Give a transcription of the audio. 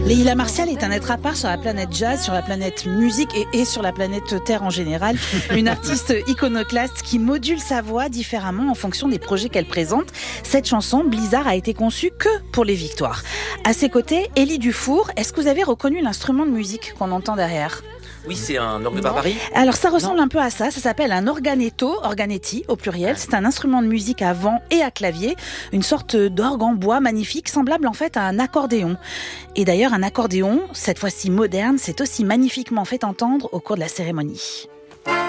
Leïla Martial est un être à part sur la planète jazz, sur la planète musique et sur la planète Terre en général. Une artiste iconoclaste qui module sa voix différemment en fonction des projets qu'elle présente. Cette chanson, Blizzard, a été conçue que pour les victoires. À ses côtés, Élie Dufour. Est-ce que vous avez reconnu l'instrument de musique qu'on entend derrière ? Oui, c'est un orgue de barbarie. Alors ça ressemble un peu à ça s'appelle un organetto, organetti au pluriel. C'est un instrument de musique à vent et à clavier, une sorte d'orgue en bois magnifique, semblable en fait à un accordéon. Et d'ailleurs un accordéon, cette fois-ci moderne, c'est aussi magnifiquement fait entendre au cours de la cérémonie.